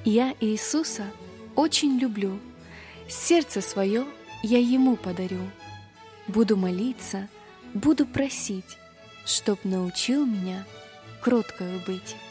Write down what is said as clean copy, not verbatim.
Я Иисуса очень люблю, сердце свое я Ему подарю. Буду молиться, буду просить, чтоб научил меня кроткою быть.